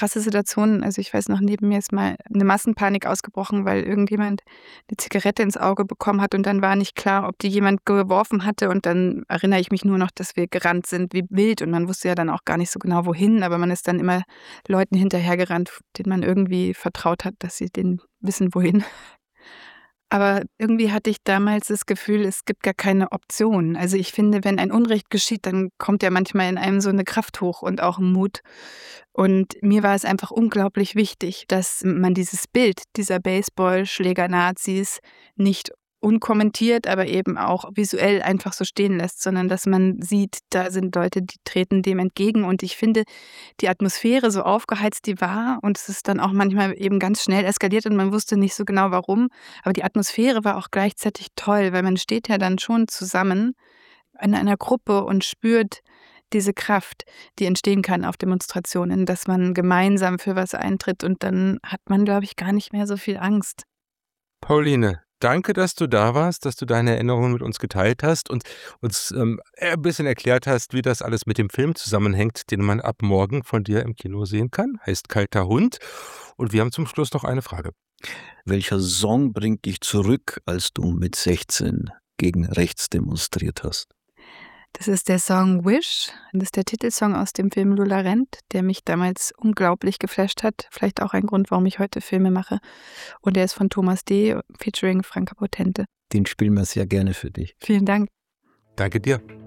krasse Situationen. Also ich weiß noch, neben mir ist mal eine Massenpanik ausgebrochen, weil irgendjemand eine Zigarette ins Auge bekommen hat und dann war nicht klar, ob die jemand geworfen hatte und dann erinnere ich mich nur noch, dass wir gerannt sind wie wild und man wusste ja dann auch gar nicht so genau wohin, aber man ist dann immer Leuten hinterhergerannt, denen man irgendwie vertraut hat, dass sie den wissen wohin. Aber irgendwie hatte ich damals das Gefühl, es gibt gar keine Option. Also, ich finde, wenn ein Unrecht geschieht, dann kommt ja manchmal in einem so 'ne Kraft hoch und auch 'n Mut. Und mir war es einfach unglaublich wichtig, dass man dieses Bild dieser Baseballschläger-Nazis nicht unkommentiert, aber eben auch visuell einfach so stehen lässt, sondern dass man sieht, da sind Leute, die treten dem entgegen. Und ich finde, die Atmosphäre, so aufgeheizt die war und es ist dann auch manchmal eben ganz schnell eskaliert und man wusste nicht so genau warum. Aber die Atmosphäre war auch gleichzeitig toll, weil man steht ja dann schon zusammen in einer Gruppe und spürt diese Kraft, die entstehen kann auf Demonstrationen, dass man gemeinsam für was eintritt und dann hat man, glaube ich, gar nicht mehr so viel Angst. Pauline, danke, dass du da warst, dass du deine Erinnerungen mit uns geteilt hast und uns, 'n bisschen erklärt hast, wie das alles mit dem Film zusammenhängt, den man ab morgen von dir im Kino sehen kann. Heißt „Kalter Hund“. Und wir haben zum Schluss noch eine Frage. Welcher Song bringt dich zurück, als du mit 16 gegen rechts demonstriert hast? Das ist der Song „Wish“. Das ist der Titelsong aus dem Film „Lola rennt“, der mich damals unglaublich geflasht hat. Vielleicht auch ein Grund, warum ich heute Filme mache. Und der ist von Thomas D. featuring Franka Potente. Den spielen wir sehr gerne für dich. Vielen Dank. Danke dir.